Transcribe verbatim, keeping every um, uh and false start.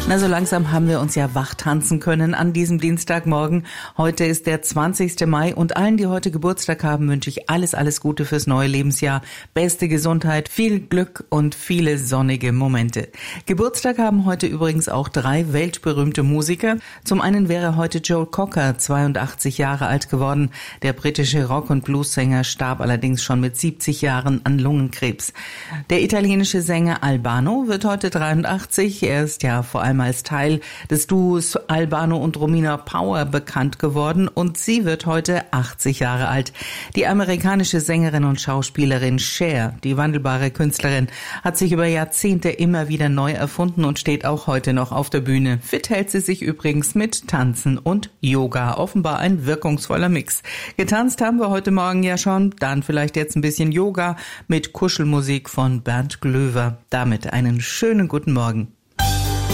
Na, so langsam haben wir uns ja wach tanzen können an diesem Dienstagmorgen. Heute ist der zwanzigste Mai und allen, die heute Geburtstag haben, wünsche ich alles, alles Gute fürs neue Lebensjahr. Beste Gesundheit, viel Glück und viele sonnige Momente. Geburtstag haben heute übrigens auch drei weltberühmte Musiker. Zum einen wäre heute Joel Cocker zweiundachtzig Jahre alt geworden. Der britische Rock- und Bluessänger starb allerdings schon mit siebzig Jahren an Lungenkrebs. Der italienische Sänger Albano wird heute dreiundachtzig. Er ist ja vor allem als Teil des Duos Albano und Romina Power bekannt geworden und sie wird heute achtzig Jahre alt. Die amerikanische Sängerin und Schauspielerin Cher, die wandelbare Künstlerin, hat sich über Jahrzehnte immer wieder neu erfunden und steht auch heute noch auf der Bühne. Fit hält sie sich übrigens mit Tanzen und Yoga. Offenbar ein wirkungsvoller Mix. Getanzt haben wir heute Morgen ja schon, dann vielleicht jetzt ein bisschen Yoga mit Kuschelmusik von Bernd Glöwer. Damit einen schönen guten Morgen.